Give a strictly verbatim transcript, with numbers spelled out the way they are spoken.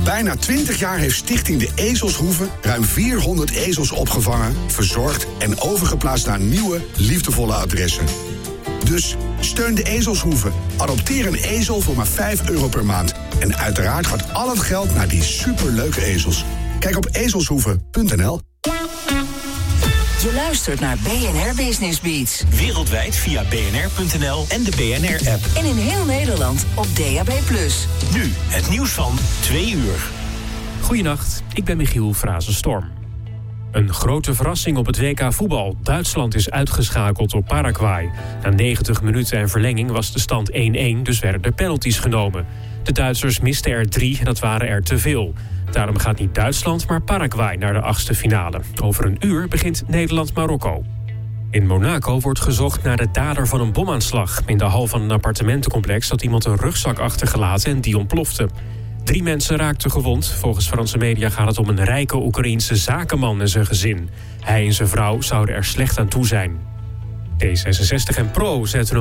bijna twintig jaar heeft Stichting de Ezelshoeve ruim vierhonderd ezels opgevangen, verzorgd en overgeplaatst naar nieuwe, liefdevolle adressen. Dus steun de Ezelshoeve. Adopteer een ezel voor maar vijf euro per maand. En uiteraard gaat al het geld naar die superleuke ezels. Kijk op ezelshoeve punt n l. Je luistert naar B N R Business Beats. Wereldwijd via b n r punt n l en de B N R-app. En in heel Nederland op D A B plus. Nu het nieuws van twee uur. Goedenacht, ik ben Michiel Frazenstorm. Een grote verrassing op het W K voetbal. Duitsland is uitgeschakeld op Paraguay. Na negentig minuten en verlenging was de stand één-één, dus werden er penalties genomen. De Duitsers misten er drie en dat waren er te veel. Daarom gaat niet Duitsland, maar Paraguay naar de achtste finale. Over een uur begint Nederland-Marokko. In Monaco wordt gezocht naar de dader van een bomaanslag. In de hal van een appartementencomplex had iemand een rugzak achtergelaten en die ontplofte. Drie mensen raakten gewond. Volgens Franse media gaat het om een rijke Oekraïense zakenman en zijn gezin. Hij en zijn vrouw zouden er slecht aan toe zijn. D zesenzestig en Pro zetten